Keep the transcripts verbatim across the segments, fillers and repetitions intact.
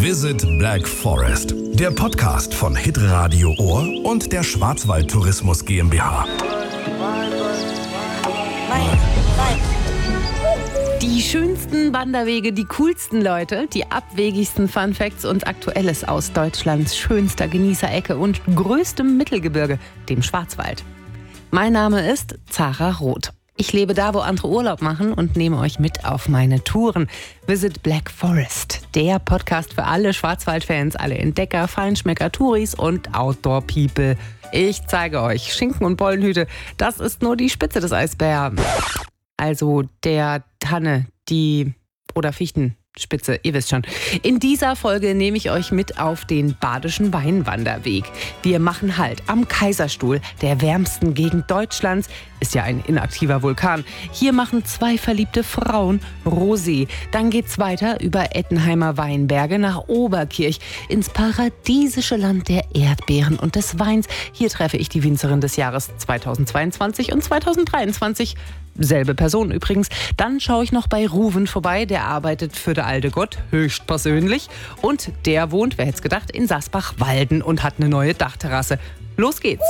Visit Black Forest, der Podcast von Hitradio Ohr und der Schwarzwald Tourismus GmbH. Die schönsten Wanderwege, die coolsten Leute, die abwegigsten Funfacts und Aktuelles aus Deutschlands schönster Genießerecke und größtem Mittelgebirge, dem Schwarzwald. Mein Name ist Zara Roth. Ich lebe da, wo andere Urlaub machen und nehme euch mit auf meine Touren. Visit Black Forest, der Podcast für alle Schwarzwaldfans, alle Entdecker, Feinschmecker, Touris und Outdoor-People. Ich zeige euch Schinken und Bollenhüte, das ist nur die Spitze des Eisbergs. Also der Tanne, die oder Fichtenspitze, ihr wisst schon. In dieser Folge nehme ich euch mit auf den Badischen Weinwanderweg. Wir machen Halt am Kaiserstuhl, der wärmsten Gegend Deutschlands. Ist ja ein inaktiver Vulkan. Hier machen zwei verliebte Frauen Rosé. Dann geht's weiter über Ettenheimer Weinberge nach Oberkirch ins paradiesische Land der Erdbeeren und des Weins. Hier treffe ich die Winzerin des Jahres zweitausendzweiundzwanzig und zweitausenddreiundzwanzig. Selbe Person übrigens. Dann schaue ich noch bei Ruven vorbei. Der arbeitet für der alte Gott höchstpersönlich. Und der wohnt, wer hätte es gedacht, in Sasbach-Walden und hat eine neue Dachterrasse. Los geht's!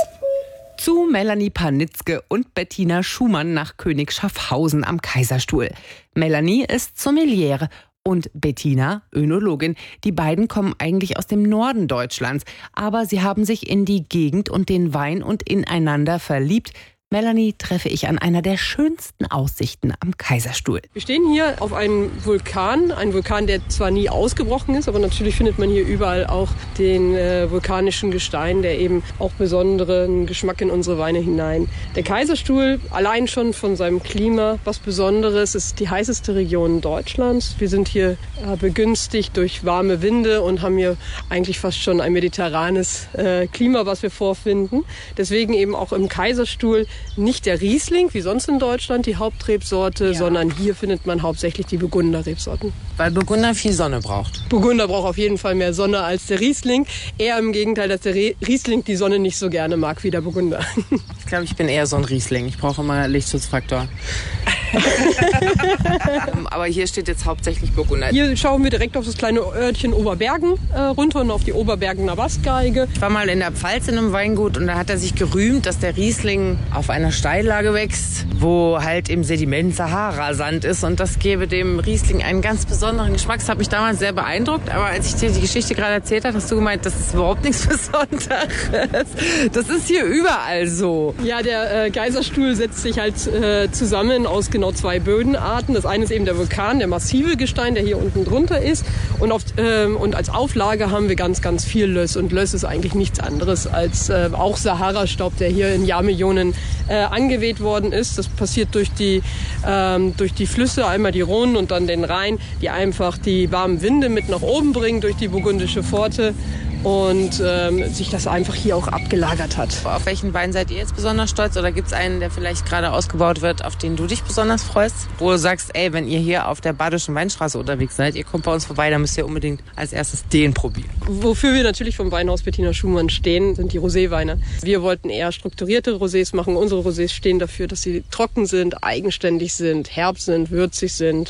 Zu Melanie Panitzke und Bettina Schumann nach König Schaffhausen am Kaiserstuhl. Melanie ist Sommeliere und Bettina Önologin. Die beiden kommen eigentlich aus dem Norden Deutschlands. Aber sie haben sich in die Gegend und den Wein und ineinander verliebt. Melanie treffe ich an einer der schönsten Aussichten am Kaiserstuhl. Wir stehen hier auf einem Vulkan, ein Vulkan, der zwar nie ausgebrochen ist, aber natürlich findet man hier überall auch den äh, vulkanischen Gestein, der eben auch besonderen Geschmack in unsere Weine hinein. Der Kaiserstuhl, allein schon von seinem Klima, was Besonderes, ist die heißeste Region Deutschlands. Wir sind hier äh, begünstigt durch warme Winde und haben hier eigentlich fast schon ein mediterranes äh, Klima, was wir vorfinden. Deswegen eben auch im Kaiserstuhl nicht der Riesling, wie sonst in Deutschland, die Hauptrebsorte, ja. Sondern hier findet man hauptsächlich die Burgunder-Rebsorten. Weil Burgunder viel Sonne braucht. Burgunder braucht auf jeden Fall mehr Sonne als der Riesling. Eher im Gegenteil, dass der Riesling die Sonne nicht so gerne mag wie der Burgunder. Ich glaube, ich bin eher so ein Riesling. Ich brauche immer Lichtschutzfaktor. Aber hier steht jetzt hauptsächlich Burgunder. Hier schauen wir direkt auf das kleine Örtchen Oberbergen äh, runter und auf die Oberbergener Bastgeige. Ich war mal in der Pfalz in einem Weingut und da hat er sich gerühmt, dass der Riesling auf einer Steillage wächst, wo halt im Sediment Sahara-Sand ist und das gebe dem Riesling einen ganz besonderen Geschmack. Das hat mich damals sehr beeindruckt, aber als ich dir die Geschichte gerade erzählt habe, hast du gemeint, das ist überhaupt nichts Besonderes. Das ist hier überall so. Ja, der äh, Kaiserstuhl setzt sich halt äh, zusammen aus genau zwei Bödenarten. Das eine ist eben der Vulkan, der massive Gestein, der hier unten drunter ist. Und, auf, ähm, und als Auflage haben wir ganz, ganz viel Löss. Und Löss ist eigentlich nichts anderes als äh, auch Sahara-Staub, der hier in Jahrmillionen äh, angeweht worden ist. Das passiert durch die, ähm, durch die Flüsse, einmal die Rhone und dann den Rhein, die einfach die warmen Winde mit nach oben bringen durch die burgundische Pforte. Und ähm, sich das einfach hier auch abgelagert hat. Auf welchen Wein seid ihr jetzt besonders stolz? Oder gibt es einen, der vielleicht gerade ausgebaut wird, auf den du dich besonders freust? Wo du sagst, ey, wenn ihr hier auf der Badischen Weinstraße unterwegs seid, ihr kommt bei uns vorbei, dann müsst ihr unbedingt als erstes den probieren. Wofür wir natürlich vom Weinhaus Bettina Schumann stehen, sind die Roséweine. Wir wollten eher strukturierte Rosés machen. Unsere Rosés stehen dafür, dass sie trocken sind, eigenständig sind, herb sind, würzig sind.